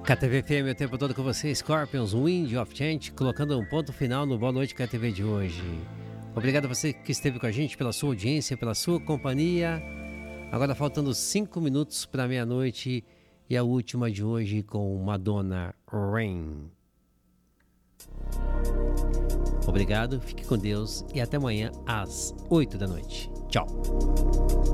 KTV-FM o tempo todo com você, Scorpions, Wind of Change, colocando um ponto final no Boa Noite KTV de hoje. Obrigado a você que esteve com a gente, pela sua audiência, pela sua companhia. Agora faltando 5 minutos para meia-noite e a última de hoje com Madonna, Rain. Obrigado, fique com Deus e até amanhã às 8 da noite. Tchau.